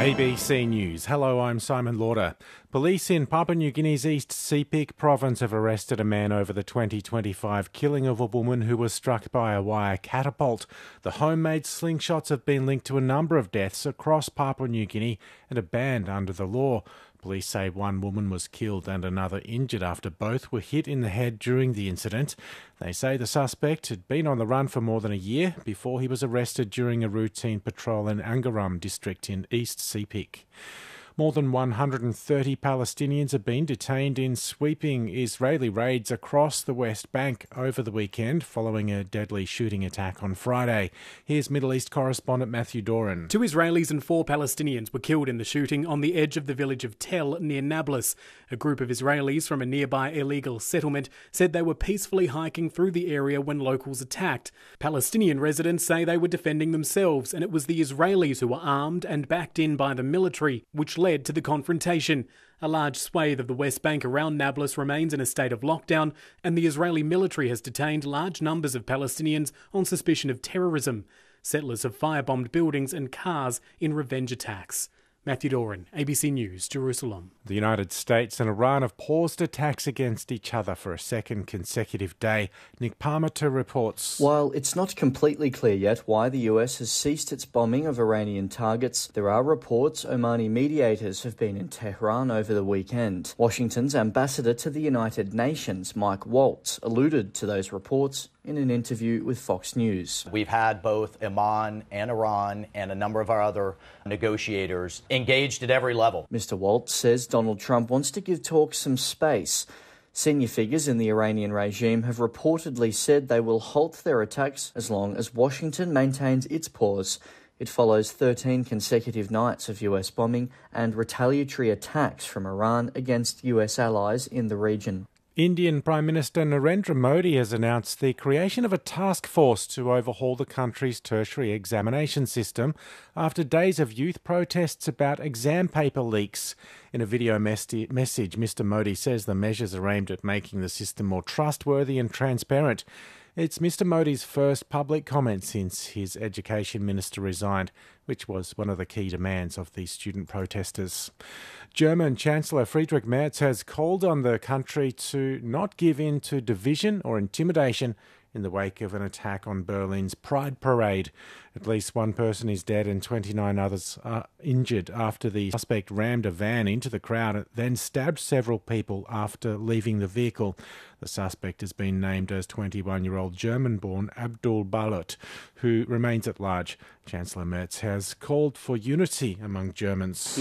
ABC News. Hello, I'm Simon Lauder. Police in Papua New Guinea's East Sepik province have arrested a man over the 2025 killing of a woman who was struck by a wire catapult. The homemade slingshots have been linked to a number of deaths across Papua New Guinea and are banned under the law. Police say one woman was killed and another injured after both were hit in the head during the incident. They say the suspect had been on the run for more than a year before he was arrested during a routine patrol in Angaram district in East Sepik. More than 130 Palestinians have been detained in sweeping Israeli raids across the West Bank over the weekend following a deadly shooting attack on Friday. Here's Middle East correspondent Matthew Doran. 2 Israelis and 4 Palestinians were killed in the shooting on the edge of the village of Tel near Nablus. A group of Israelis from a nearby illegal settlement said they were peacefully hiking through the area when locals attacked. Palestinian residents say they were defending themselves and it was the Israelis who were armed and backed in by the military, which led to the confrontation. A large swathe of the West Bank around Nablus remains in a state of lockdown, and the Israeli military has detained large numbers of Palestinians on suspicion of terrorism. Settlers have firebombed buildings and cars in revenge attacks. Matthew Doran, ABC News, Jerusalem. The United States and Iran have paused attacks against each other for a second consecutive day. Nick Parmenter reports. While it's not completely clear yet why the US has ceased its bombing of Iranian targets, there are reports Omani mediators have been in Tehran over the weekend. Washington's ambassador to the United Nations, Mike Waltz, alluded to those reports in an interview with Fox News. We've had both Oman and Iran and a number of our other negotiators engaged at every level. Mr. Waltz says Donald Trump wants to give talks some space. Senior figures in the Iranian regime have reportedly said they will halt their attacks as long as Washington maintains its pause. It follows 13 consecutive nights of US bombing and retaliatory attacks from Iran against US allies in the region. Indian Prime Minister Narendra Modi has announced the creation of a task force to overhaul the country's tertiary examination system after days of youth protests about exam paper leaks. In a video message, Mr. Modi says the measures are aimed at making the system more trustworthy and transparent. It's Mr. Modi's first public comment since his education minister resigned, which was one of the key demands of the student protesters. German Chancellor Friedrich Merz has called on the country to not give in to division or intimidation in the wake of an attack on Berlin's Pride Parade. At least one person is dead and 29 others are injured after the suspect rammed a van into the crowd and then stabbed several people after leaving the vehicle. The suspect has been named as 21-year-old German-born Abdul Balut, who remains at large. Chancellor Merz has called for unity among Germans.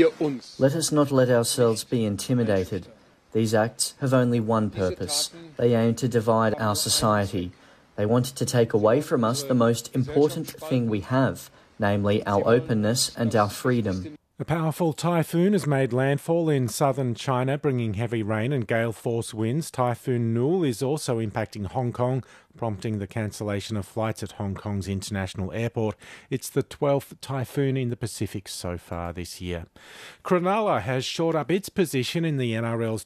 Let us not let ourselves be intimidated. These acts have only one purpose. They aim to divide our society. They want to take away from us the most important thing we have, namely our openness and our freedom. A powerful typhoon has made landfall in southern China, bringing heavy rain and gale-force winds. Typhoon Nul is also impacting Hong Kong, prompting the cancellation of flights at Hong Kong's international airport. It's the 12th typhoon in the Pacific so far this year. Cronulla has shored up its position in the NRL's